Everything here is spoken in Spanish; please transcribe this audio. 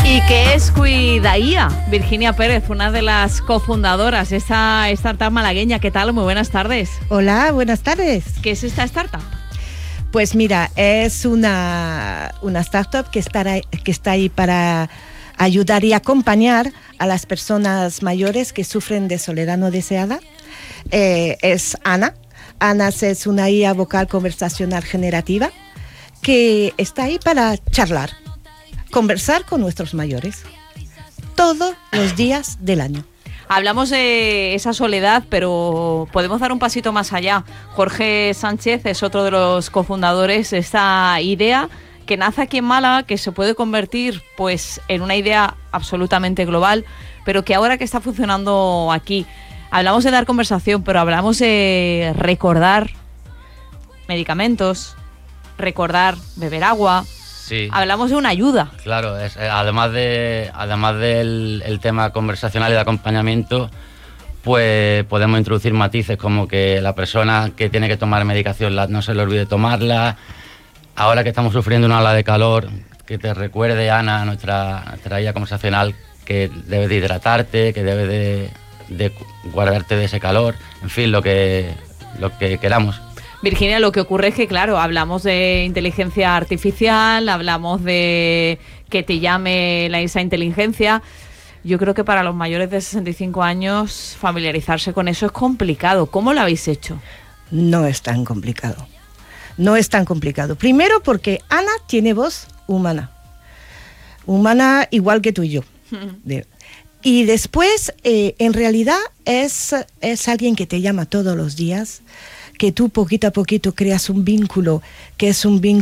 ¿Y qué es Cuidaía? Virginia Pérez, una de las cofundadoras de esta startup malagueña. ¿Qué tal? Muy buenas tardes. Hola, buenas tardes. ¿Qué es esta startup? Pues mira, es una startup que está ahí para ayudar y acompañar a las personas mayores que sufren de soledad no deseada. Es Ana. Ana es una IA vocal conversacional generativa que está ahí para charlar, conversar con nuestros mayores todos los días del año. Hablamos de esa soledad, pero podemos dar un pasito más allá. Jorge Sánchez es otro de los cofundadores de esta idea que nace aquí en Málaga, que se puede convertir pues en una idea absolutamente global, pero que ahora que está funcionando aquí, hablamos de dar conversación, pero hablamos de recordar medicamentos, recordar beber agua. Sí. Hablamos de una ayuda. Claro, además del tema conversacional y de acompañamiento, pues podemos introducir matices como que la persona que tiene que tomar medicación no se le olvide tomarla. Ahora que estamos sufriendo una ola de calor, que te recuerde, Ana, nuestra guía conversacional, que debes de hidratarte, que debes de guardarte de ese calor, en fin, lo que queramos. Virginia, lo que ocurre es que, claro, hablamos de inteligencia artificial, hablamos de que te llame esa inteligencia. Yo creo que para los mayores de 65 años familiarizarse con eso es complicado. ¿Cómo lo habéis hecho? No es tan complicado. No es tan complicado. Primero porque Ana tiene voz humana. Humana igual que tú y yo. Y después, en realidad, es alguien que te llama todos los días, que tú poquito a poquito creas un vínculo, que es un vínculo